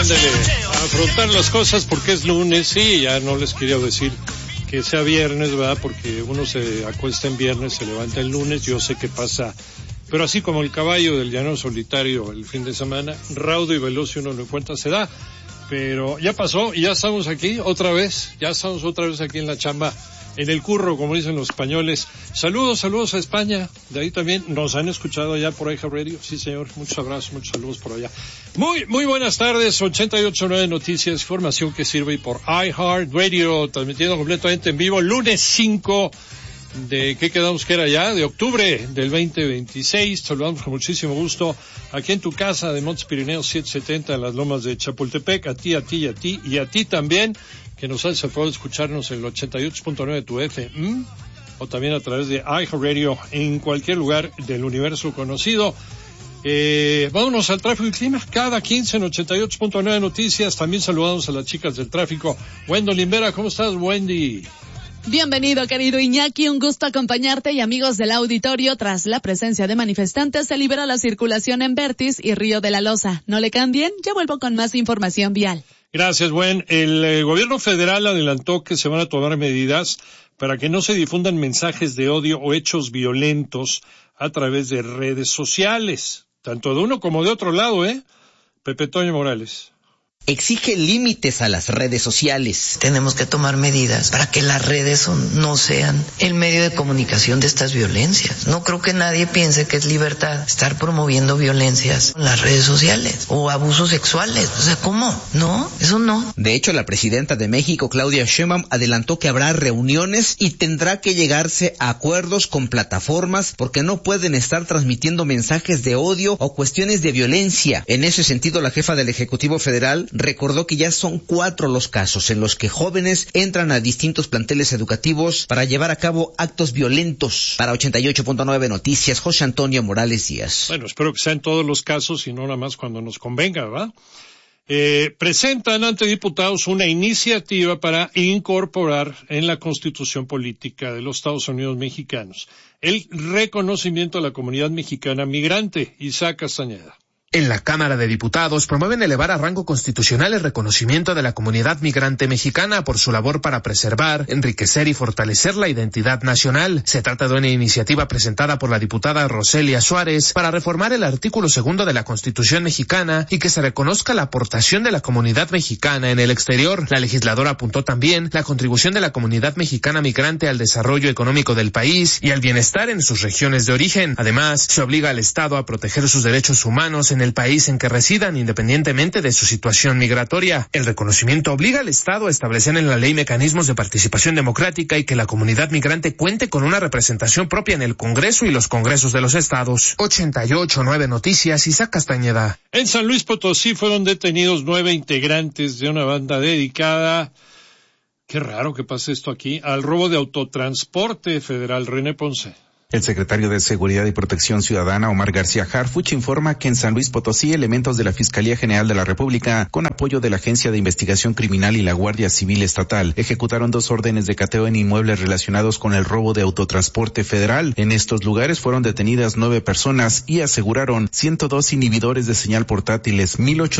ándale, a afrontar las cosas porque es lunes. Sí, ya no les quería decir que sea viernes, ¿verdad? Porque uno se acuesta en viernes, se levanta el lunes. Yo sé que pasa, pero así como el caballo del llanero solitario el fin de semana, raudo y veloz, si uno lo encuentra, se da. Pero ya pasó y ya estamos aquí otra vez. Ya estamos otra vez aquí en la chamba, en el curro, como dicen los españoles. Saludos a España. De ahí también nos han escuchado allá por iHeartRadio. Sí, señor. Muchos abrazos, muchos saludos por allá. Muy buenas tardes. 88.9 Noticias, información que sirve por iHeartRadio, transmitiendo completamente en vivo, lunes 5 de, ¿qué quedamos que era ya? De octubre del 2026. Saludamos con muchísimo gusto aquí en tu casa de Montes Pirineos 770 en las lomas de Chapultepec. A ti y a ti también, que nos hace el favor de escucharnos en el 88.9 de tu FM, o también a través de iHeartRadio en cualquier lugar del universo conocido. Vámonos al tráfico y clima, cada 15 en 88.9 Noticias. También saludamos a las chicas del tráfico. Wendy Limbera, ¿cómo estás, Wendy? Bienvenido, querido Iñaki, un gusto acompañarte. Y amigos del auditorio, tras la presencia de manifestantes, se libera la circulación en Vértiz y Río de la Loza. No le cambien, ya vuelvo con más información vial. Gracias, Gwen. El gobierno federal adelantó que se van a tomar medidas para que no se difundan mensajes de odio o hechos violentos a través de redes sociales, tanto de uno como de otro lado, Pepe Toño Morales. Exige límites a las redes sociales. Tenemos que tomar medidas para que las redes no sean el medio de comunicación de estas violencias. No creo que nadie piense que es libertad estar promoviendo violencias en las redes sociales o abusos sexuales. O sea, ¿cómo? No, eso no. De hecho, la presidenta de México, Claudia Sheinbaum, adelantó que habrá reuniones y tendrá que llegarse a acuerdos con plataformas porque no pueden estar transmitiendo mensajes de odio o cuestiones de violencia. En ese sentido, la jefa del Ejecutivo Federal recordó que ya son 4 los casos en los que jóvenes entran a distintos planteles educativos para llevar a cabo actos violentos. Para 88.9 Noticias, José Antonio Morales Díaz. Bueno, espero que sean todos los casos y no nada más cuando nos convenga, ¿verdad? Presentan ante diputados una iniciativa para incorporar en la Constitución Política de los Estados Unidos Mexicanos el reconocimiento a la comunidad mexicana migrante. Isaac Castañeda. En la Cámara de Diputados promueven elevar a rango constitucional el reconocimiento de la comunidad migrante mexicana por su labor para preservar, enriquecer y fortalecer la identidad nacional. Se trata de una iniciativa presentada por la diputada Roselia Suárez para reformar el artículo 2 de la Constitución mexicana y que se reconozca la aportación de la comunidad mexicana en el exterior. La legisladora apuntó también la contribución de la comunidad mexicana migrante al desarrollo económico del país y al bienestar en sus regiones de origen. Además, se obliga al Estado a proteger sus derechos humanos en el país en que residan, independientemente de su situación migratoria. El reconocimiento obliga al Estado a establecer en la ley mecanismos de participación democrática y que la comunidad migrante cuente con una representación propia en el Congreso y los Congresos de los estados. 88.9 Noticias, Isaac Castañeda. En San Luis Potosí fueron detenidos 9 integrantes de una banda dedicada, qué raro que pase esto aquí, al robo de autotransporte federal. René Ponce. El secretario de Seguridad y Protección Ciudadana, Omar García Harfuch, informa que en San Luis Potosí elementos de la Fiscalía General de la República, con apoyo de la Agencia de Investigación Criminal y la Guardia Civil Estatal, ejecutaron 2 órdenes de cateo en inmuebles relacionados con el robo de autotransporte federal. En estos lugares fueron detenidas 9 personas y aseguraron 102 inhibidores de señal portátiles,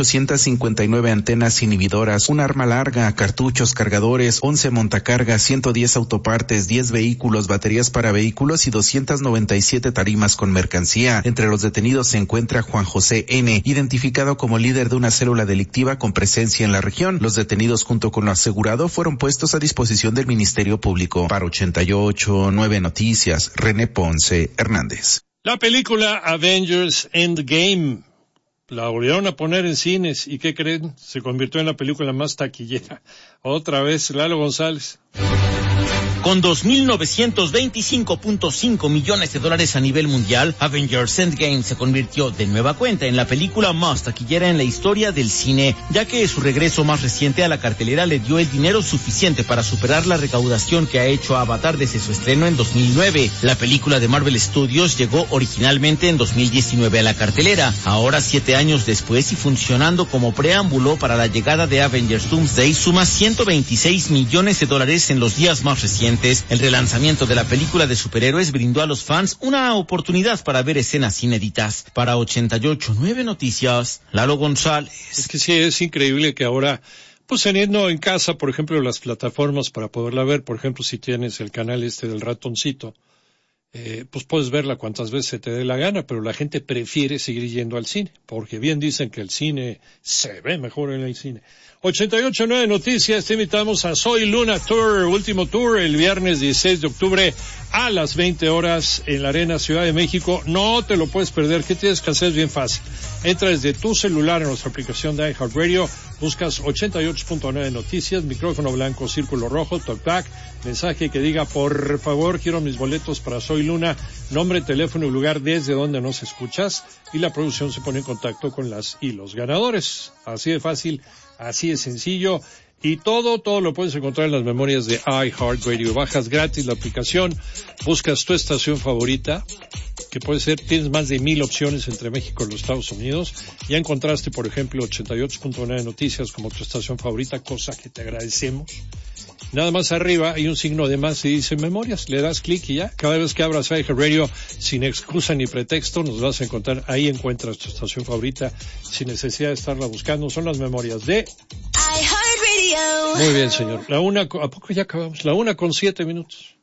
1,859 antenas inhibidoras, un arma larga, cartuchos, cargadores, 11 montacargas, 110 autopartes, 10 vehículos, baterías para vehículos y 297 tarimas con mercancía. Entre los detenidos se encuentra Juan José N., identificado como líder de una célula delictiva con presencia en la región. Los detenidos junto con lo asegurado fueron puestos a disposición del Ministerio Público. Para 88.9 Noticias, René Ponce Hernández. La película Avengers Endgame la volvieron a poner en cines y ¿qué creen? Se convirtió en la película más taquillera. Otra vez, Lalo González. Con 2.925.5 millones de dólares a nivel mundial, Avengers Endgame se convirtió de nueva cuenta en la película más taquillera en la historia del cine, ya que su regreso más reciente a la cartelera le dio el dinero suficiente para superar la recaudación que ha hecho Avatar desde su estreno en 2009. La película de Marvel Studios llegó originalmente en 2019 a la cartelera. Ahora, 7 años después y funcionando como preámbulo para la llegada de Avengers Doomsday, suma 126 millones de dólares en los días más recientes recientes, el relanzamiento de la película de superhéroes brindó a los fans una oportunidad para ver escenas inéditas. Para 88.9 Noticias, Lalo González. Es que sí, es increíble que ahora, pues teniendo en casa, por ejemplo, las plataformas para poderla ver, por ejemplo, si tienes el canal del ratoncito, pues puedes verla cuantas veces se te dé la gana, pero la gente prefiere seguir yendo al cine, porque bien dicen que el cine se ve mejor en el cine. 88.9 Noticias, te invitamos a Soy Luna Tour, último tour, el viernes 16 de octubre a las 20 horas en la Arena Ciudad de México. No te lo puedes perder. ¿Qué tienes que hacer? Es bien fácil. Entra desde tu celular en nuestra aplicación de iHeartRadio, buscas 88.9 Noticias, micrófono blanco, círculo rojo, talkback, mensaje que diga, por favor, quiero mis boletos para Soy Luna, nombre, teléfono y lugar desde donde nos escuchas, y la producción se pone en contacto con las y los ganadores. Así de fácil, así de sencillo, y todo lo puedes encontrar en las memorias de iHeartRadio. Bajas gratis la aplicación, buscas tu estación favorita, que puede ser, tienes más de 1,000 opciones entre México y los Estados Unidos. Ya encontraste, por ejemplo, 88.9 Noticias como tu estación favorita, cosa que te agradecemos. Nada más arriba hay un signo de más y dice memorias, le das clic y ya, cada vez que abras iHeartRadio, sin excusa ni pretexto, nos vas a encontrar, ahí encuentras tu estación favorita, sin necesidad de estarla buscando. Son las memorias de iHeartRadio. Muy bien, señor. ¿A poco ya acabamos? 1:07.